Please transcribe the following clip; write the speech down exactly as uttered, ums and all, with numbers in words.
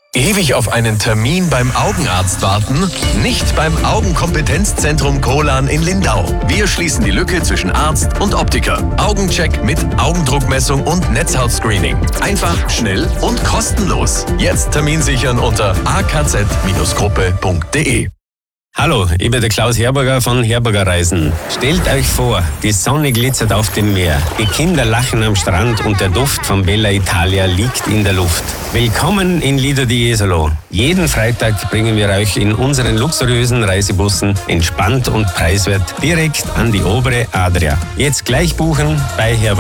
Ewig auf einen Termin beim Augenarzt warten? Nicht beim Augenkompetenzzentrum Kolan in Lindau. Wir schließen die Lücke zwischen Arzt und Optiker. Augencheck mit Augendruckmessung und Netzhautscreening. Einfach, schnell und kostenlos. Jetzt Termin sichern unter a k z Bindestrich gruppe punkt d e. Hallo, ich bin der Klaus Herberger von Herberger Reisen. Stellt euch vor, die Sonne glitzert auf dem Meer, die Kinder lachen am Strand und der Duft von Bella Italia liegt in der Luft. Willkommen in Lido di Jesolo. Jeden Freitag bringen wir euch in unseren luxuriösen Reisebussen entspannt und preiswert direkt an die obere Adria. Jetzt gleich buchen bei Herberger.